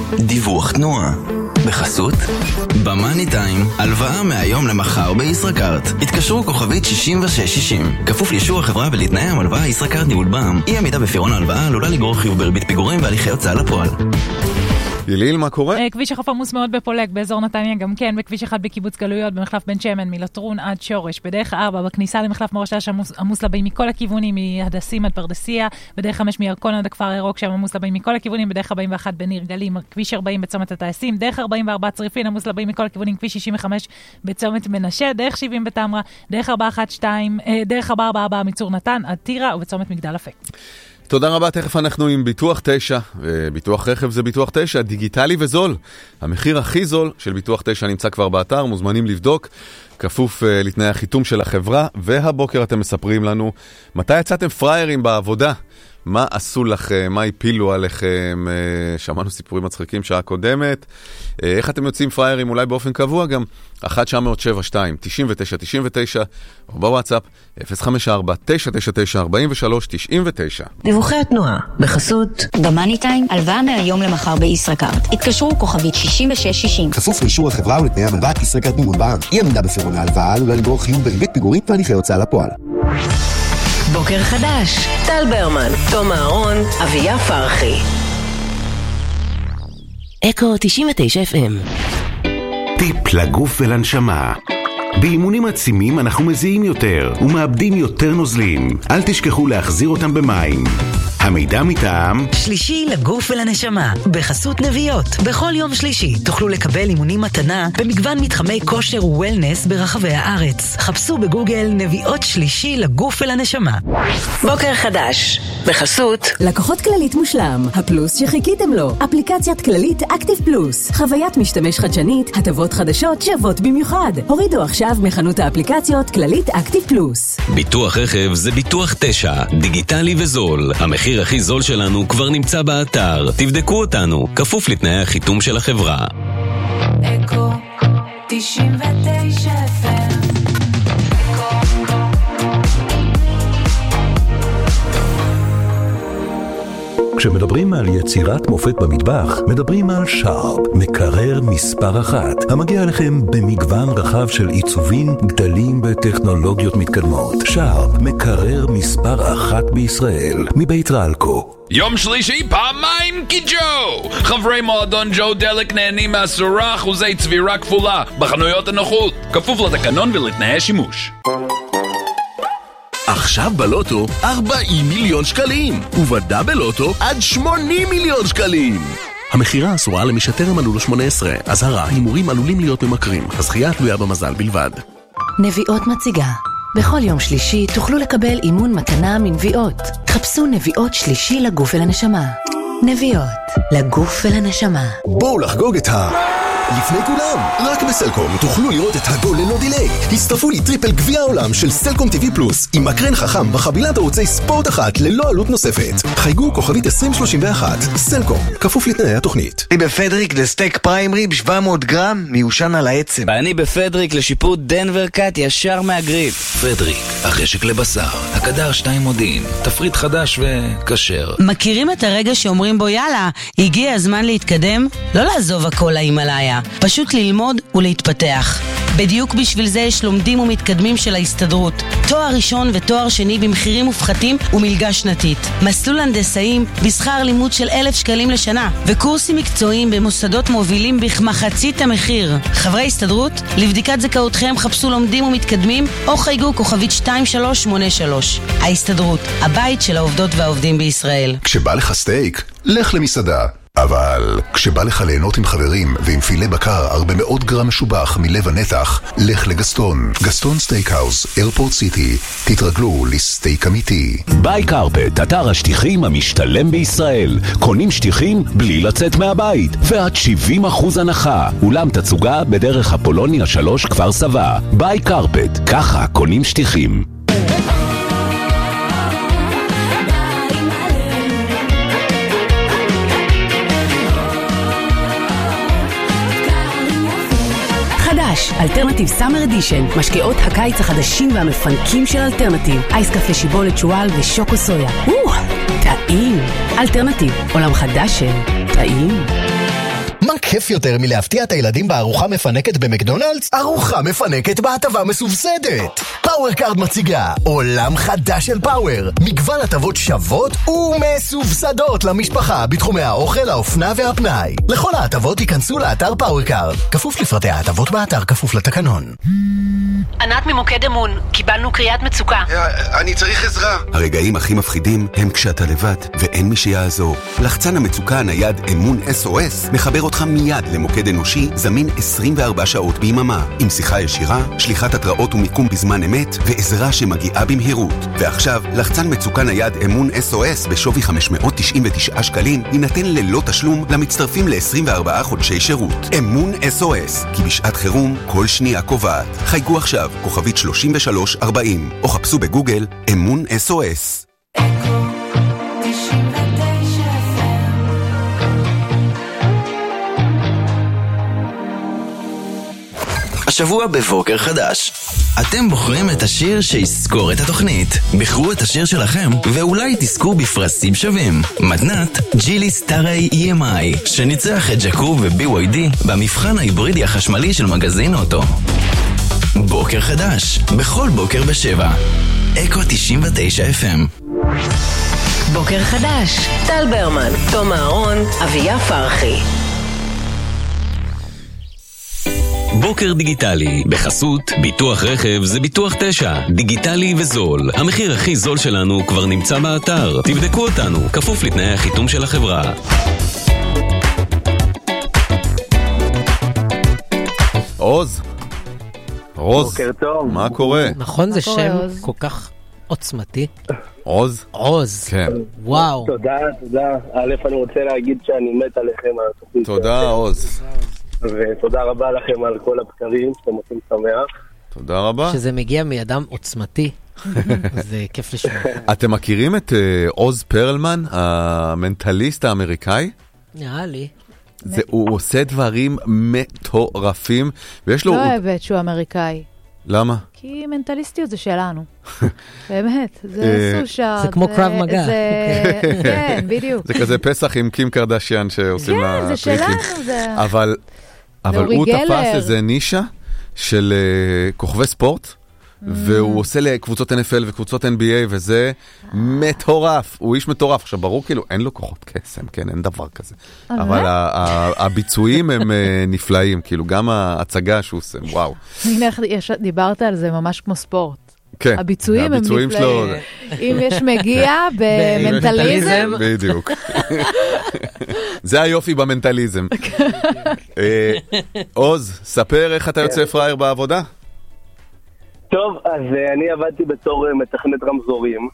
דיווח תנועה בחסות במאני טיים, הלוואה מהיום למחר בישראכרט. התקשרו כוכבית 6660. כפוף לאישור החברה ולתנאי המלוואה. ישראכרט ניהול בע"מ. אי עמידה בפירעון ההלוואה עלולה לגרור חיוב בריבית פיגורים והליכי הוצאה לפועל. יליל, מה קורה? כביש החוף עמוס מאוד בפולג, באזור נתניה גם כן, בכביש 1 בקיבוץ גלויות, במחלף בן שמן, מלטרון עד שורש, בדרך 4, בכניסה למחלף מורשה עמוס לבאים מכל הכיוונים, מהדסים עד פרדסיה, בדרך 5 מירקון עד הכפר הירוק, שם עמוס לבאים מכל הכיוונים, בדרך 41 בניר גלים, כביש 40 בצומת הטייסים, דרך 44 צריפין, עמוס לבאים מכל הכיוונים, כביש 65 בצומת מנשה, דרך 70 בתמרה, דרך 444 מצור נתן, עד טירה ובצומת מגדל אפק. תודה רבה, תכף אנחנו עם ביטוח 9, ביטוח רכב זה ביטוח 9, דיגיטלי וזול. המחיר הכי זול של ביטוח 9 נמצא כבר באתר, מוזמנים לבדוק, כפוף לתנאי החיתום של החברה, והבוקר אתם מספרים לנו מתי יצאתם פריירים בעבודה, מה עשו לכם, מה הפילו עליכם, שמענו סיפורים מצחיקים שעה קודמת, איך אתם יוצאים פריירים אולי באופן קבוע גם, 1-972-9999, או בוואטסאפ 054-999-4399. דיווחי התנועה בחסות במאני טיים, הלוואה מהיום למחר בישראכרט. התקשרו כוכבית 6660. כפוף לאישור החברה ולתנאי המלוואה. ישראכרט ניהול בע"מ. אי עמידה בפירעון ההלוואה עלולה לגרור חיוב בריבית פיגורים והליכי הוצאה לפועל. בוקר חדש, טל ברמן, תום אהרון, אביה פרחי. אקו 99 FM. טיפ לגוף ולנשמה. באימונים עצימים אנחנו מזיעים יותר ומאבדים יותר נוזלים. אל תשכחו להחזיר אותם במים. המידע מטעם שלישי לגוף ולנשמה, בחסות נביעות. בכל יום שלישי תוכלו לקבל אימונים מתנה במגוון מתחמי כושר ווולנס ברחבי הארץ. חפשו בגוגל נביעות שלישי לגוף ולנשמה. בוקר חדש, בחסות לקוחות כללית מושלם, הפלוס שחיכיתם לו. אפליקציית כללית אקטיב פלוס, חוויית משתמש חדשנית, הטבות חדשות שוות במיוחד. הורידו עכשיו מחנות האפליקציות כללית אקטיב פלוס. ביטוח רכב זה ביטוח 9, דיגיטלי וזול. המחיר הכי זול שלנו כבר נמצא באתר. תבדקו אותנו, כפוף לתנאי החיתום של החברה. אקו 99 FM. כשמדברים על יצירת מופת במטבח, מדברים על שרפ, מקרר מספר 1, המגיע לכם במגוון רחב של עיצובים, גדלים וטכנולוגיות מתקדמות. שרפ, מקרר מספר 1 בישראל, מבית רלקו. יום שלישי פעמיים קיג'ו! חברי מועדון ג'ו דלק נהנים 10% צבירה כפולה בחנויות הנוחות, כפוף לתקנון ולתנאי שימוש. עכשיו בלוטו 40 מיליון שקלים, ובדאבל לוטו עד 80 מיליון שקלים. המחירה אסורה למי שטרם מלאו לו 18. אזהרה, הימורים עלולים להיות ממכרים. הזכייה תלויה במזל בלבד. נביעות מציגה. בכל יום שלישי תוכלו לקבל אימון מתנה מנביעות. חפשו נביעות שלישי לגוף ולנשמה. נביעות, לגוף ולנשמה. בואו לחגוג את לפני כולם, רק בסלקום תוכלו לראות את הגול ללא דילי. הצטרפו לי טריפל גביע העולם של סלקום TV פלוס עם מקרן חכם בחבילת ערוצי ספורט אחת ללא עלות נוספת. חייגו כוכבית 2031. סלקום, כפוף לתנאי התוכנית. אני בפדריק לסטייק פריים ריב 700 גרם מיושן על העצם. אני בפדריק לשיפוט דנבר קאט ישר מהגריל. פדריק, החשק לבשר, הקדר 2 מודיעין, תפריט חדש וקשר. מכירים את הרגע שאומרים בו יאללה, הגיע הזמן להתקדם? לא לעזוב הכל להימלאיה, פשוט ללמוד ולהתפתח. בדיוק בשביל זה יש לומדים ומתקדמים של ההסתדרות. תואר ראשון ותואר שני במחירים מופחתים ומלגה שנתית. מסלול הנדסאים בשכר לימוד של 1,000 שקלים לשנה. וקורסים מקצועיים במוסדות מובילים בכמחצית המחיר. חברי הסתדרות, לבדיקת זכאותכם חפשו לומדים ומתקדמים או חייגו כוכבית 2383. ההסתדרות, הבית של העובדות והעובדים בישראל. כשבא לך סטייק, לך למסעדה. אבל כשבא לך ליהנות עם חברים ועם פילה בקר 400 גרם משובח מלב הנתח, לך לגסטון. גסטון סטייקהאוס, איירפורט סיטי. תתרגלו לסטייק אמיתי. ביי קרפט, אתר השטיחים המשתלם בישראל. קונים שטיחים בלי לצאת מהבית, ועד 70% הנחה. אולם תצוגה בדרך אפולוניה 3 כפר סבא. ביי קרפט, ככה קונים שטיחים. אלטרנטיב סאמר אדישן, משקאות הקיץ החדשים והמפנקים של אלטרנטיב, אייס קפה שיבולת שואל ושוקו סויה. טעים. אלטרנטיב, עולם חדש של טעים. מה כיף יותר מלהפתיע את הילדים בארוחה מפנקת במקדונלדס? ארוחה מפנקת בהטבה מסובסדת. פאוור קארד מציגה עולם חדש של פאוור. מגוון הטבות שוות ומסובסדות למשפחה בתחומי האוכל, האופנה והפנאי. לכל ההטבות ייכנסו לאתר פאוור קארד. כפוף לפרטי ההטבות באתר, כפוף לתקנון. ענת ממוקד אמון, קיבלנו קריאת מצוקה. אני צריך עזרה. הרגעים הכי מפחידים הם כשאתה לבד ואין מי שיעזור. לחצן המצוקה הנייד אמון SOS מחבר אותך מיד למוקד אנושי זמין 24 שעות ביממה, עם שיחה ישירה, שליחת התראות ומיקום בזמן אמת ועזרה שמגיעה במהירות. ועכשיו, לחצן מצוקה נייד אמון SOS בשווי 599 שקלים יינתן ללא תשלום למצטרפים ל-24 חודשי שירות. אמון SOS, כי בשעת חירום כל שנייה קובעת. חייגו עכשיו, כוכבית 3340, או חפשו בגוגל אמון SOS. השבוע בבוקר חדש. אתם בוחרים את השיר שיזכור את התוכנית. בחרו את השיר שלכם, ואולי תזכו בפרסים שווים. מתנת ג'ילי סטארי EMI, שניצח את ג'קוב ו-BYD במבחן ההיברידי החשמלי של מגזין אוטו. בוקר חדש, בכל בוקר ב7. אקו 99 FM. בוקר חדש, טל ברמן, תום אהרון, אביה פרחי. בוקר דיגיטלי, בחסות ביטוח רכב זה ביטוח 9, דיגיטלי וזול. המחיר הכי זול שלנו כבר נמצא באתר. תבדקו אותנו, כפוף לתנאי החיתום של החברה. עוז, בוקר טוב. מה קורה? נכון, זה שם כל כך עוצמתי. עוז? עוז. כן. וואו. תודה. א', אני רוצה להגיד שאני מת עליכם על התוכנית. תודה, עוז. ותודה רבה לכם על כל הבקרים שאתם עושים שמח. תודה רבה. שזה מגיע מאדם עוצמתי. זה כיף לשמוע. אתם מכירים את עוז פרלמן, המנטליסט האמריקאי? נראה לי. הוא עושה דברים מטורפים, ויש לו... לא אוהבת שהוא אמריקאי. למה? כי מנטליסטיות זה שלנו. באמת, זה סושה. זה כמו קרב מגע. כן, בדיוק. זה כזה פסח עם קים קרדשיאן שעושים לה כן, זה שלנו. אבל הוא תפס איזה נישה של כוכבי ספורט, והוא עושה לקבוצות NFL וקבוצות NBA, וזה מטורף. הוא איש מטורף. עכשיו, ברור, כאילו, אין לו כוחות קסם, כן, אין דבר כזה. אבל הביצועים הם נפלאים, כאילו, גם ההצגה שהוא עושה, וואו. דיברת על זה ממש כמו ספורט. כן, הביצועים הם נפלאים. אם יש מגיע במנטליזם. בדיוק. זה היופי במנטליזם. עוז, ספר איך אתה יוצא פראייר בעבודה. טוב, אז אני עבדתי בתור מתכנת רמזורים.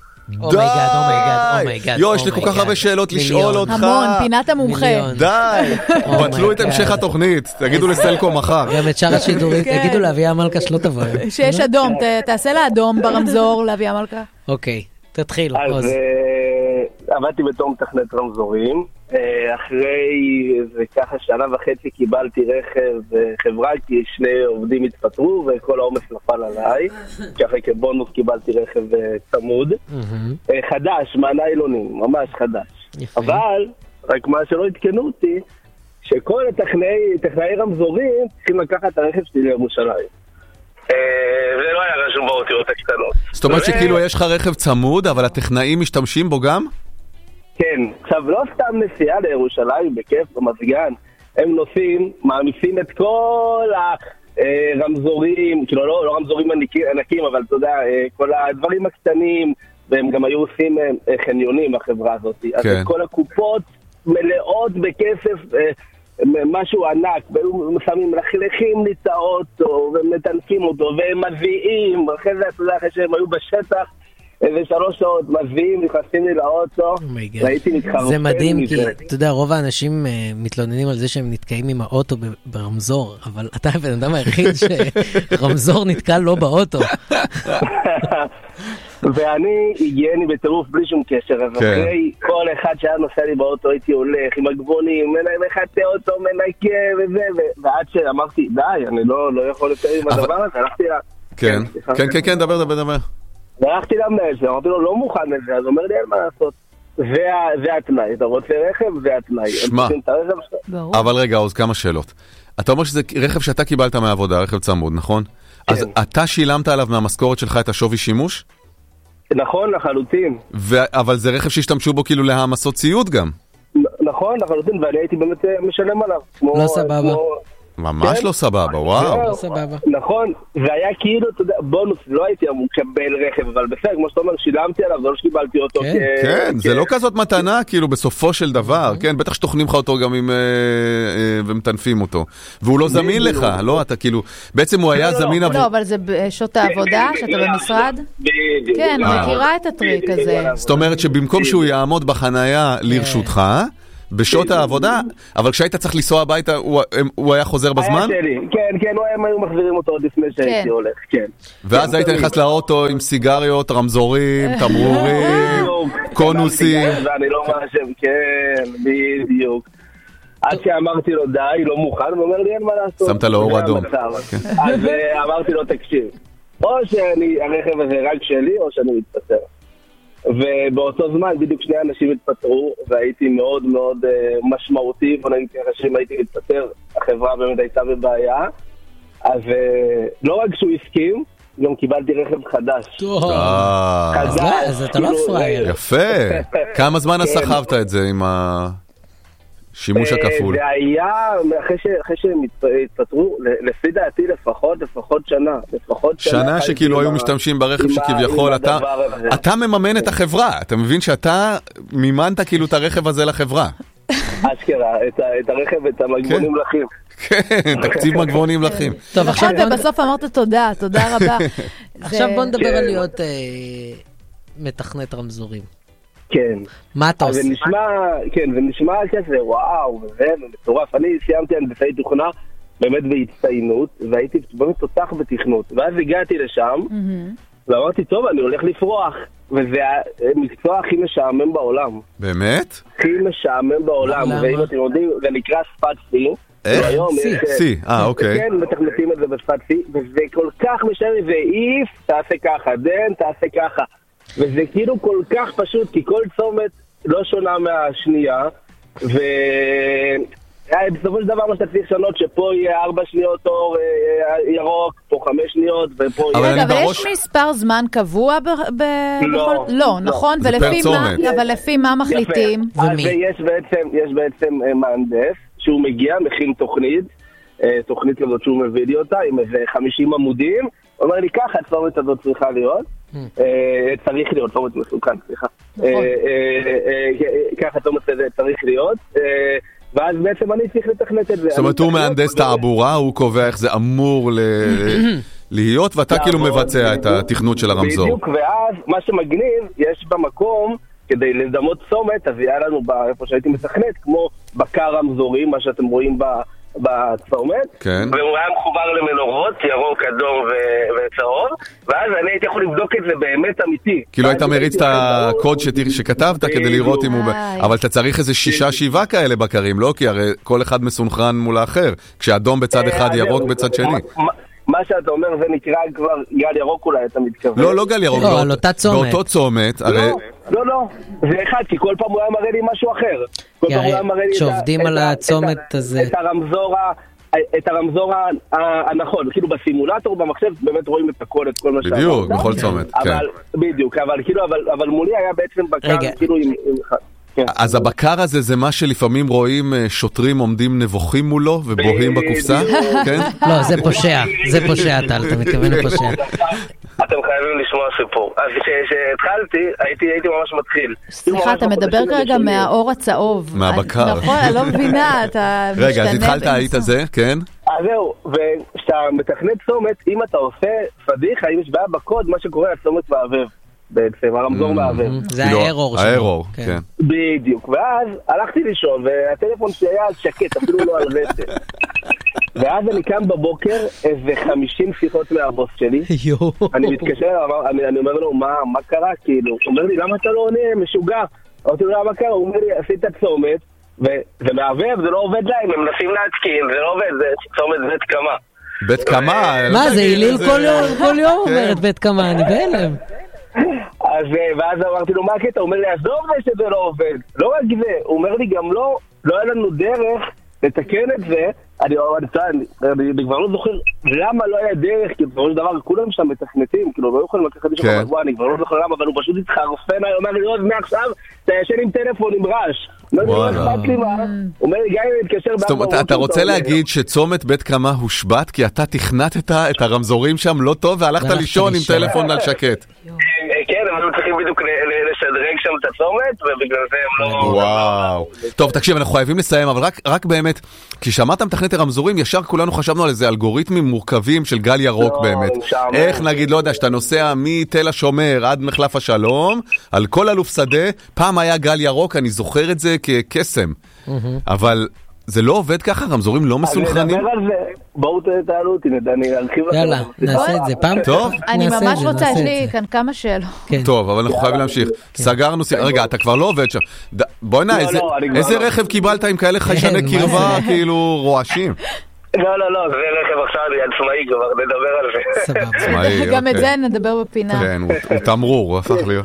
יו, יש לי כל כך הרבה שאלות לשאול אותך. המון, פינת המומחה. די, בטלו את המשך התוכנית, תגידו לסלקום מחר. גם את שאר השידורית, תגידו לאביה מלכה שלא תבוא. שיש אדום, תעשה לה אדום ברמזור לאביה מלכה. אוקיי, תתחיל. אז עבדתי בתור מתכנת רמזורים. אחרי זה ככה שנה וחצי קיבלתי רכב חברה, כי שני עובדים התפטרו וכל העומס נפל עליי, ככה כבונוס קיבלתי רכב צמוד חדש, מהניילונים, ממש חדש. אבל רק מה שלא התקנו אותי, שכל טכנאי רמזורים צריכים לקחת את הרכב שלי לירושלים. זה לא היה רשום באותיות הקטנות. זאת אומרת שכאילו יש לך רכב צמוד, אבל הטכנאים משתמשים בו גם? כן, עכשיו לא סתם נסיעה לירושלים בכיף במזגן, הם נוסעים, מעמיסים את כל הרמזורים, כאילו לא רמזורים ענקים, אבל אתה יודע, כל הדברים הקטנים, והם גם היו עושים חניונים בחברה הזאת, אז כל הקופות מלאות בכסף, משהו ענק, והיו שמים מלכלכים לי את האוטו, ומטנקים אותו, והם מביאים, אחרי זה אתה יודע, אחרי שהם היו בשטח, איזה 3 שעות מביאים, נכנסים לי לאוטו, והייתי מתחרפן. זה מדהים, כי אתה יודע, רוב האנשים מתלוננים על זה שהם נתקעים עם האוטו ברמזור, אבל אתה הבן אדם היחיד שרמזור נתקע לא באוטו. ואני הגיעני בטירוף בלי שום קשר, אז אחרי כל אחד שהיה נוסע לי באוטו הייתי הולך עם הגבונים, מחטא אותו, מנקה וזה, ועד שאמרתי, די, אני לא יכול יותר עם הדבר הזה, הלכתי לה... כן, דבר. והלכתי למנהל, אמרתי לו, לא מוכן לזה, אז אומר לי, אין מה לעשות. זה התנאי, אתה רוצה רכב, זה התנאי. שמע, אבל רגע, עוז, כמה שאלות. אתה אומר שזה רכב שאתה קיבלת מהעבודה, רכב צמוד, נכון? אז אתה שילמת עליו מהמשכורת שלך את השווי שימוש? נכון, לחלוטין. אבל זה רכב שהשתמשו בו כאילו להעמסות ציוד גם. נכון, לחלוטין, ואני הייתי באמת משלם עליו. לא סבבה. ממש לא סבבה, וואו. לא סבבה. נכון, והיה כאילו, אתה יודע, בונוס, לא הייתי אמור לקבל רכב, אבל בסדר, כמו שאתה אומר, שילמתי עליו, זה לא שקיבלתי אותו. כן, זה לא כזאת מתנה, כאילו בסופו של דבר, כן, בטח שתוכנים לך אותו גם ומטנפים אותו. והוא לא זמין לך, לא, אתה כאילו, בעצם הוא היה זמין לא, אבל זה בשעות העבודה, שאתה במשרד? כן, מכירה את הטריק הזה. זאת אומרת שבמקום שהוא יעמוד בחנייה לרשותך, בשעות העבודה, אבל כשהיית צריך לנסוע הביתה, הוא היה חוזר בזמן? כן, הם היו מחזירים אותו עוד לפני שהייתי הולך, כן. ואז היית נכנס לאוטו עם סיגריות, רמזורים, תמרורים, קונוסים. ואני לא מאשם, כן, בדיוק. עד שאמרתי לו די, לא מוכן, הוא אומר לי אין מה לעשות. שמת לו אור אדום. אז אמרתי לו תקשיב, או שהרכב הזה רק שלי, או שאני מתפטר. ובאותו זמן בדיוק שני אנשים התפטרו והייתי מאוד מאוד משמעותי, בוא נגיד ככה שאם הייתי מתפטר החברה באמת הייתה בבעיה, אז לא רק שהוא הסכים, גם קיבלתי רכב חדש. אז אתה לא פרייר. יפה. כמה זמן סחבת את זה עם השימוש הכפול? זה היה אחרי שהם התפטרו, לפי דעתי לפחות שנה. שנה שכאילו היו משתמשים ברכב שכביכול אתה מממן את החברה, אתה מבין שאתה מימנת כאילו את הרכב הזה לחברה. אשכרה, את הרכב, את המגבונים לחים. כן, תקציב מגבונים לחים. טוב, עכשיו ובסוף אמרת תודה רבה. עכשיו בוא נדבר על להיות מתכנת רמזורים. כן. מה אתה עושה? ונשמע כזה, וואו, וזה מטורף. אני סיימתי הנדסאי תוכנה, באמת בהצטיינות, והייתי באמת תותח בתכנות. ואז הגעתי לשם, ואמרתי, טוב, אני הולך לפרוח. וזה המקצוע הכי משעמם בעולם. באמת? הכי משעמם בעולם. ואם אתם יודעים, זה נקרא שפת C. איך? C, אוקיי. כן, מתכנתים את זה בשפת C, וזה כל כך משעמם, ואיף, תעשה ככה, דן, תעשה ככה. וזה כאילו כל כך פשוט, כי כל צומת לא שונה מהשנייה, ובסופו של דבר מה שאתה צריך לשנות, שפה יהיה 4 שניות אור ירוק, פה 5 שניות, ופה יהיה... אבל יש מספר זמן קבוע לא, נכון? אבל לפי מה מחליטים? יש בעצם מהנדס, שהוא מגיע, מכין תוכנית כזאת שהוא מביא לי אותה, עם איזה 50 עמודים, הוא אומר לי, ככה הצומת הזאת צריכה להיות, צריך להיות, צומת מסוכן, סליחה. ככה צומת הזה צריך להיות, ואז בעצם אני צריך לתכנת את זה. זאת אומרת, הוא מהנדס תעבורה, הוא קובע איך זה אמור להיות, ואתה כאילו מבצע את התכנות של הרמזור. בדיוק, ואז מה שמגניב, יש במקום, כדי לדמות צומת, אז היה לנו איפה שהייתי מתכנת, כמו בקר רמזורים, מה שאתם רואים בצומת, כן. והוא היה מחובר למנורות, ירוק, אדום וצהוב, ואז אני הייתי יכול לבדוק את זה באמת אמיתי. כאילו היית מריץ את הקוד שכתבת כדי לראות אם הוא... אבל אתה צריך איזה 6-7 כאלה בקרים, לא? כי הרי כל אחד מסונכרן מול האחר, כשאדום בצד אחד, ירוק בצד שני. מה שאתה אומר זה נקרא כבר גל ירוק אולי, אתה מתכוון. לא גל ירוק, לא, על אותה צומת. באותו צומת, לא, זה אחד, כי כל פעם הוא היה מראה לי משהו אחר. כשעובדים על הצומת הזה. את הרמזור הנכון, כאילו בסימולטור, במחשב, באמת רואים את הכל, את כל מה שאמרת. בדיוק, בכל צומת, כן. בדיוק, אבל מולי היה בעצם בקר, כאילו עם... אז הבקר הזה זה מה שלפעמים רואים שוטרים עומדים נבוכים מולו ובוהים בקופסה? כן? לא, זה פושע, טל, אתה מתכוון לפושע. אתם חייבים לשמוע סיפור. אז כשהתחלתי, הייתי ממש מתחיל. סליחה, אתה מדבר כרגע מהאור הצהוב. מהבקר. נכון, אני לא מבינה, אתה משתנה. רגע, אז התחלת, היית זה, כן? זהו, וכשאתה מתכנת צומת, אם אתה עושה פדיחה, אם יש בעיה בקוד, מה שקורה, הצומת מעבב. בעצם, הרמזור מעבב. זה הארור. הארור, כן. בדיוק, ואז הלכתי לישון, והטלפון שלי היה שקט, אפילו לא על רצף. ואז אני קם בבוקר, איזה 50 שיחות מהבוס שלי. אני מתקשר, אני אומר לו, מה קרה? כאילו, הוא אומר לי, למה אתה לא עונה? משוגע. אמרתי לו, מה קרה? הוא אומר לי, עשית צומת, וזה מעבב, זה לא עובד להם, הם מנסים להתקין, זה לא עובד, זה צומת בית קמה. בית קמה? מה, זה איליל כל יום אומרת בית קמה, אני בהלם. ואז אמרתי לו, מה הקטע? הוא אומר לי, עזוב זה שזה לא עובד. לא רק זה, הוא אומר לי, גם לא היה לנו דרך לתקן את זה. אני כבר לא זוכר למה לא היה דרך, כי בראש דבר כולם שם מתכנתים, כאילו לא יכולים לקחת איזשהו חבוע, אני כבר לא זוכר למה, אבל הוא פשוט התחרפן, הוא אומר לי, לא, מעכשיו אתה ישן עם טלפון עם רעש. לא אכפת לי מה, הוא אומר לי, גם אם להתקשר בארבע. אתה רוצה להגיד שצומת בית קמה הושבת, כי אתה תכנתת את הרמזורים שם לא טוב, והלכת לישון עם טלפון על שקט. כן, אבל הם צריכים בדיוק לשדרג שם את הצומת, ובגלל זה הם לא... וואו. טוב, תקשיב, אנחנו חייבים לסיים, אבל רק באמת, כששמעת מתכנת הרמזורים, ישר כולנו חשבנו על איזה אלגוריתמים מורכבים של גל ירוק באמת. איך נגיד, לא יודע, שאתה נוסע מתל השומר עד מחלף השלום, על כל אלוף שדה, פעם היה גל ירוק, אני זוכר את זה כקסם. אבל... זה לא עובד ככה? רמזורים לא מסונכרנים? נדבר על זה. בואו תעלו אותי, אני ארחיב לכם. יאללה, נעשה את זה. פעם טוב. אני ממש רוצה, יש לי כאן כמה שאלות. טוב, אבל אנחנו חייבים להמשיך. סגרנו, רגע, אתה כבר לא עובד שם. בואי נע, איזה רכב קיבלת עם כאלה חיישני קרבה, כאילו רועשים? לא, זה רכב עכשיו, אני עצמאי כבר, נדבר על זה. גם את זה נדבר בפינה. כן, הוא תמרור, הוא הפך להיות.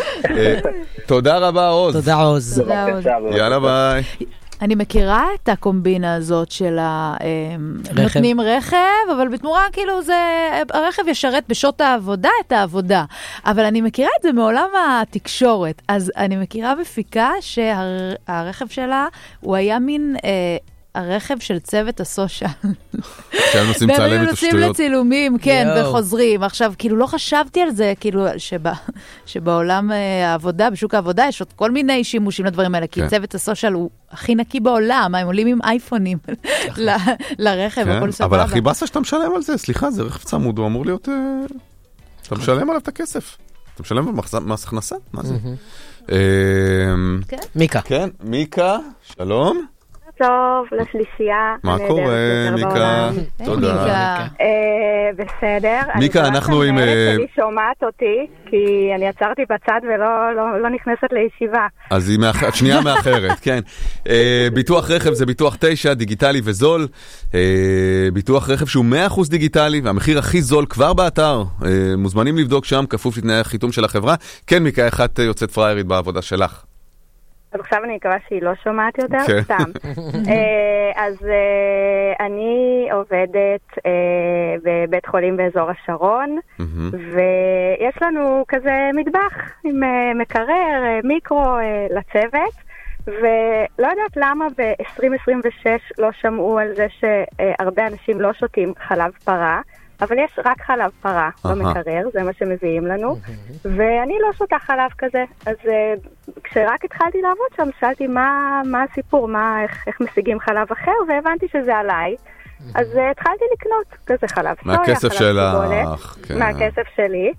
תודה רבה, עוז. תודה, עוז. יאללה, ביי. אני מכירה את הקומבינה הזאת של נותנים רכב, אבל בתמורה כאילו הרכב ישרת בשעות העבודה את העבודה. אבל אני מכירה את זה מעולם התקשורת. אז אני מכירה בפיקה שהרכב שלה הוא היה מין... הרכב של צוות הסושיאל. שהם נוסעים צהלם את השטויות. נוסעים לצילומים, כן, וחוזרים. עכשיו, כאילו לא חשבתי על זה, כאילו שבעולם העבודה, בשוק העבודה, יש עוד כל מיני שימושים לדברים האלה, כי צוות הסושיאל הוא הכי נקי בעולם, הם עולים עם אייפונים לרכב, הכל סבבה. אבל הכי בסה שאתה משלם על זה, סליחה, זה רכב צמוד, הוא אמור להיות... אתה משלם עליו את הכסף. אתה משלם על מס הכנסה? מה זה? מיקה. כן, מיקה, שלום. טוב, לשלישייה. מה קורה, מיקה? תודה. בסדר. מיקה, אנחנו עם... אני שומעת אותי, כי אני עצרתי בצד ולא נכנסת לישיבה. אז היא שנייה מאחרת, כן. ביטוח רכב זה ביטוח 9, דיגיטלי וזול. ביטוח רכב שהוא 100% דיגיטלי, והמחיר הכי זול כבר באתר. מוזמנים לבדוק שם, כפוף לתנאי החיתום של החברה. כן, מיקה, איך את יוצאת פריירית בעבודה שלך? אז עכשיו אני מקווה שהיא לא שומעת יותר, סתם. אז אני עובדת בבית חולים באזור השרון, ויש לנו כזה מטבח עם מקרר, מיקרו לצוות, ולא יודעת למה ב-2026 לא שמעו על זה שהרבה אנשים לא שותים חלב פרה, אבל יש רק חלב פרה במקרר, זה מה שמביאים לנו, ואני לא שותה חלב כזה. אז כשרק התחלתי לעבוד שם, שאלתי מה הסיפור, איך משיגים חלב אחר, והבנתי שזה עליי. אז התחלתי לקנות כזה חלב סויה, מהכסף שלך. מהכסף שלי,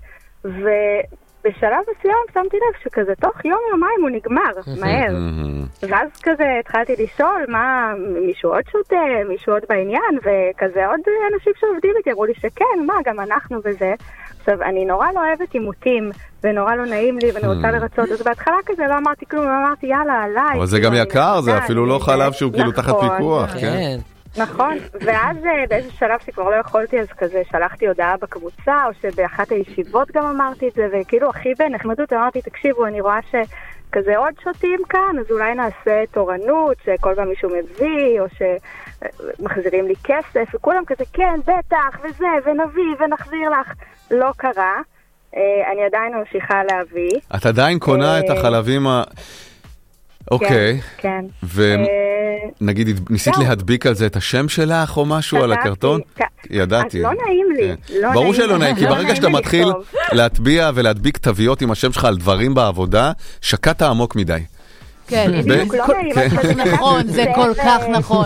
בשלב מסוים שמתי לב שכזה תוך יום-יומיים הוא נגמר, מהר. ואז כזה התחלתי לשאול מה, מישהו עוד שותה, מישהו עוד בעניין, וכזה עוד אנשים שעובדים איתי אמרו לי שכן, מה, גם אנחנו וזה. עכשיו, אני נורא לא אוהבת עימותים, ונורא לא נעים לי, ואני רוצה לרצות, אז בהתחלה כזה לא אמרתי כלום, אמרתי יאללה, עליי. אבל זה גם יקר, זה אפילו לא חלב שהוא כאילו תחת פיקוח, כן. נכון, ואז באיזה שלב שכבר לא יכולתי, אז כזה שלחתי הודעה בקבוצה, או שבאחת הישיבות גם אמרתי את זה, וכאילו הכי בנחמדות אמרתי, תקשיבו, אני רואה שכזה עוד שותים כאן, אז אולי נעשה תורנות, שכל פעם מישהו מביא, או שמחזירים לי כסף, וכולם כזה, כן, בטח, וזה, ונביא, ונחזיר לך. לא קרה, אני עדיין ממשיכה להביא. את עדיין קונה את החלבים אוקיי. כן. ונגיד, ניסית להדביק על זה את השם שלך או משהו על הקרטון? ידעתי. אז לא נעים לי. ברור שלא נעים, כי ברגע שאתה מתחיל להטביע ולהדביק תוויות עם השם שלך על דברים בעבודה, שקעת עמוק מדי. כן, בדיוק לא נעים. זה נכון, זה כל כך נכון.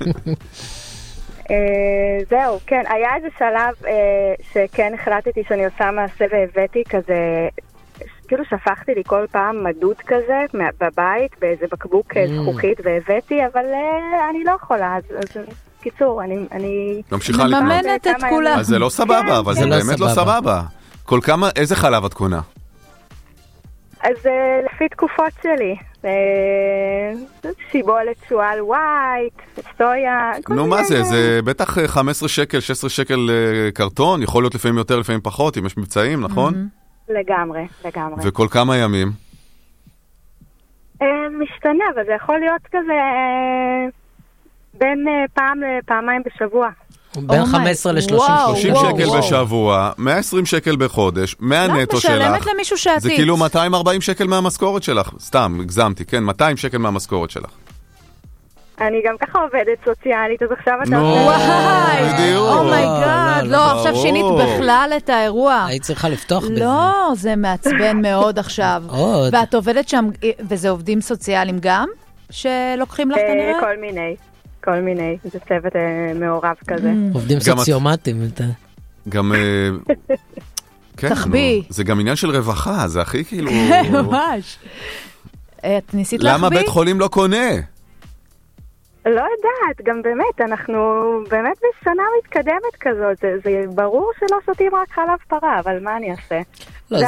זהו, כן, היה איזה שלב שכן החלטתי שאני עושה מעשה והבאתי כזה... כאילו שפכתי לי כל פעם מדוד כזה בבית, באיזה בקבוק זכוכית והבאתי, אבל אני לא יכולה, אז קיצור, אני מממנת את כולם. אז זה לא סבבה, אבל זה באמת לא סבבה. כל כמה, איזה חלב את קונה? אז לפי תקופות שלי, שיבולת שואל ווייט, סטויה. נו מה זה, זה בטח 15 שקל, 16 שקל קרטון, יכול להיות לפעמים יותר, לפעמים פחות, אם יש מבצעים, נכון? לגמרי, לגמרי. וכל כמה ימים? משתנה, אבל זה יכול להיות כזה בין פעם לפעמיים בשבוע. בין 15 ל-30. 30 שקל בשבוע, 120 שקל בחודש, 100 נטו שלך. משלמת למישהו שעתית. זה כאילו 240 שקל מהמשכורת שלך. סתם, הגזמתי, כן, 200 שקל מהמשכורת שלך. אני גם ככה עובדת סוציאלית, אז עכשיו אתה... וואי, בדיוק. אומייגאד, לא, עכשיו שינית בכלל את האירוע. היית צריכה לפתוח בזה. לא, זה מעצבן מאוד עכשיו. ואת עובדת שם, וזה עובדים סוציאליים גם? שלוקחים לך כנראה? כל מיני, זה צוות מעורב כזה. עובדים סוציומטיים. גם... תחביא. זה גם עניין של רווחה, זה הכי כאילו... ממש. את ניסית להחביא? למה בית חולים לא קונה? לא יודעת, גם באמת, אנחנו באמת בשנה מתקדמת כזאת, זה ברור שלא שותים רק חלב פרה, אבל מה אני אעשה?